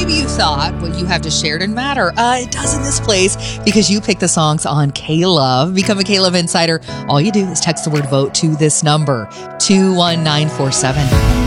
maybe you thought, well, you have to share it and matter. It does in this place because you pick the songs on K-Love. Become a K-Love Insider. All you do is text the word vote to this number, 21947.